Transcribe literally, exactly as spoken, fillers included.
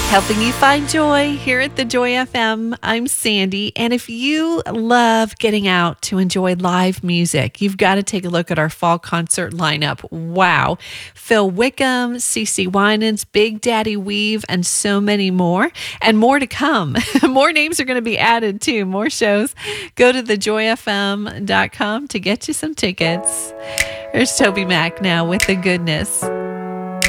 Helping you find joy here at the Joy F M. I'm Sandy, and if you love getting out to enjoy live music, you've got to take a look at our fall concert lineup. Wow. Phil Wickham, CeCe Winans, Big Daddy Weave, and so many more, and more to come. More names are going to be added too, more shows. Go to the joy f m dot com to get you some tickets. There's Toby Mac now with The Goodness.